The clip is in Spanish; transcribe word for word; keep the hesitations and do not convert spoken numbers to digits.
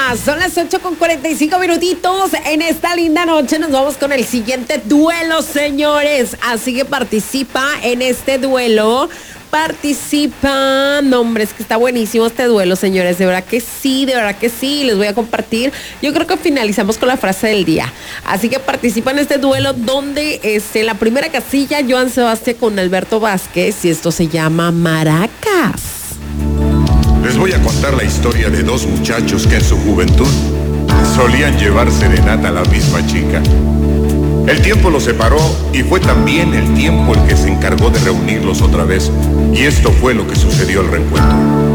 Son las ocho con cuarenta y cinco minutitos. En esta linda noche nos vamos con el siguiente duelo, señores. Así que participa en este duelo. Participa. No, hombre, es que está buenísimo este duelo, señores. De verdad que sí, de verdad que sí. Les voy a compartir. Yo creo que finalizamos con la frase del día. Así que participa en este duelo donde este, en la primera casilla, Joan Sebastián con Alberto Vázquez. Y esto se llama Maracas. Les voy a contar la historia de dos muchachos que en su juventud solían llevar serenata a la misma chica. El tiempo los separó y fue también el tiempo el que se encargó de reunirlos otra vez. Y esto fue lo que sucedió al reencuentro.